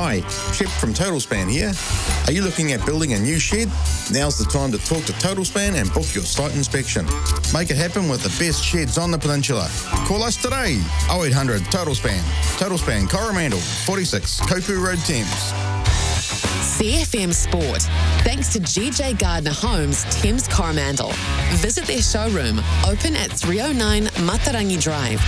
Hi, Shep from TotalSpan here. Are you looking at building a new shed? Now's the time to talk to TotalSpan and book your site inspection. Make it happen with the best sheds on the peninsula. Call us today, 0800 TotalSpan. TotalSpan Coromandel, 46 Kopu Road, Thames. CFM Sport. Thanks to GJ Gardner Homes, Thames Coromandel. Visit their showroom, open at 309 Matarangi Drive.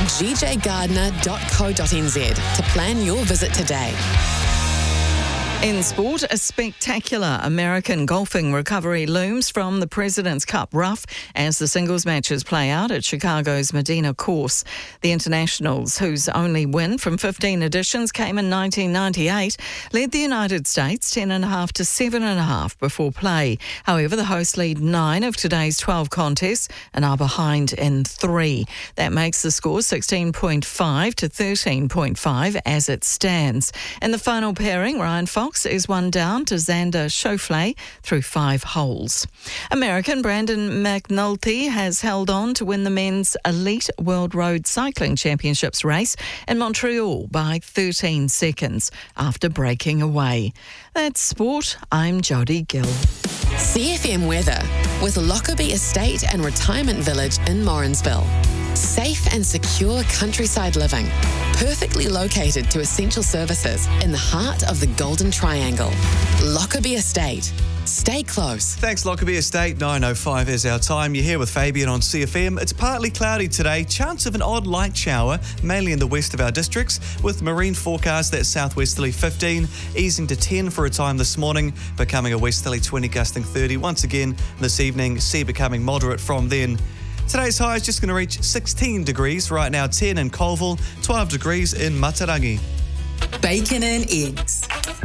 gjgardner.co.nz to plan your visit today. In sport, a spectacular American golfing recovery looms from the President's Cup rough as the singles matches play out at Chicago's Medina course. The internationals, whose only win from 15 editions came in 1998, led the United States 10.5 to 7.5 before play. However, the hosts lead 9 of today's 12 contests and are behind in 3. That makes the score 16.5 to 13.5 as it stands. In the final pairing, Ryan Fox is one down to Xander Schauffele through 5 holes. American Brandon McNulty has held on to win the men's Elite World Road Cycling Championships race in Montreal by 13 seconds after breaking away. That's sport. I'm Jodie Gill. CFM weather with Lockerbie Estate and Retirement Village in Morrinsville. Safe and secure countryside living, perfectly located to essential services in the heart of the Golden Triangle. Lockerbie Estate. Stay close. Thanks, Lockerbie Estate. 9:05 is our time. You're here with Fabian on CFM. It's partly cloudy today. Chance of an odd light shower, mainly in the west of our districts, with marine forecast that's southwesterly 15, easing to 10 for a time this morning, becoming a westerly 20, gusting 30 once again this evening. Sea becoming moderate from then. Today's high is just going to reach 16 degrees. Right now, 10 in Colville, 12 degrees in Matarangi. Bacon and eggs.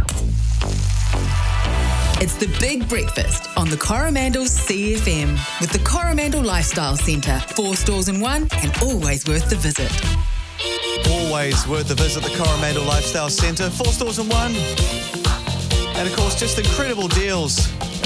It's the big breakfast on the Coromandel CFM with the Coromandel Lifestyle Centre. 4 stores in one and always worth the visit. Always worth the visit, the Coromandel Lifestyle Centre. 4 stores in one. And of course, just incredible deals